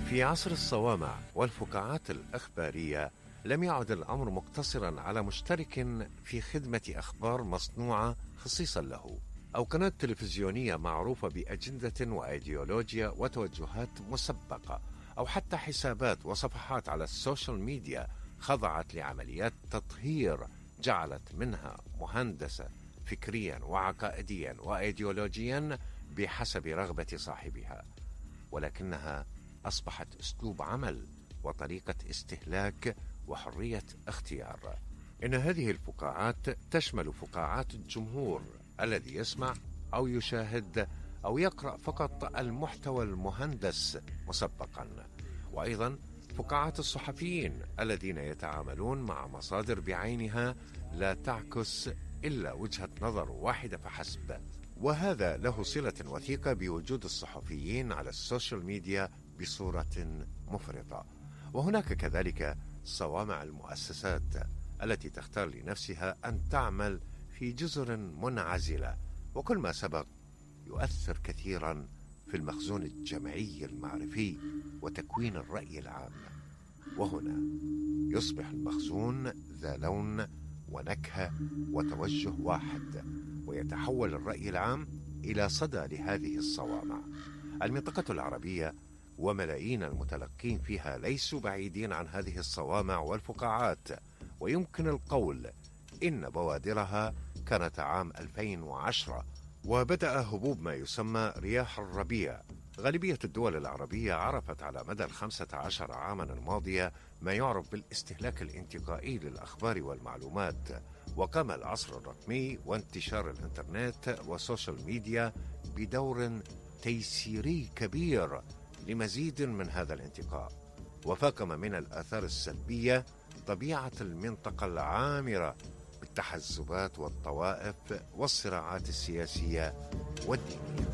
في عصر الصوامع والفقاعات الإخبارية لم يعد الأمر مقتصرا على مشترك في خدمة أخبار مصنوعة خصيصا له، أو قناة تلفزيونية معروفة بأجندة وأيديولوجيا وتوجهات مسبقة، أو حتى حسابات وصفحات على السوشيال ميديا خضعت لعمليات تطهير جعلت منها مهندسة فكريا وعقائديا وأيديولوجيا بحسب رغبة صاحبها، ولكنها أصبحت أسلوب عمل وطريقة استهلاك وحرية اختيار. إن هذه الفقاعات تشمل فقاعات الجمهور الذي يسمع أو يشاهد أو يقرأ فقط المحتوى المهندس مسبقا، وأيضا فقاعات الصحفيين الذين يتعاملون مع مصادر بعينها لا تعكس إلا وجهة نظر واحدة فحسب، وهذا له صلة وثيقة بوجود الصحفيين على السوشيال ميديا بصورة مفرطة. وهناك كذلك صوامع المؤسسات التي تختار لنفسها أن تعمل في جزر منعزلة، وكل ما سبق يؤثر كثيرا في المخزون الجمعي المعرفي وتكوين الرأي العام. وهنا يصبح المخزون ذا لون ونكهة وتوجه واحد، ويتحول الرأي العام إلى صدى لهذه الصوامع. المنطقة العربية وملايين المتلقين فيها ليسوا بعيدين عن هذه الصوامع والفقاعات، ويمكن القول إن بوادرها كانت عام 2010، وبدأ هبوب ما يسمى رياح الربيع. غالبية الدول العربية عرفت على مدى 15 عاما الماضية ما يعرف بالاستهلاك الانتقائي للأخبار والمعلومات، وقام العصر الرقمي وانتشار الإنترنت والسوشيال ميديا بدور تيسيري كبير لمزيد من هذا الانتقاء، وفاقم من الآثار السلبية طبيعة المنطقة العامرة بالتحزبات والطوائف والصراعات السياسية والدينية.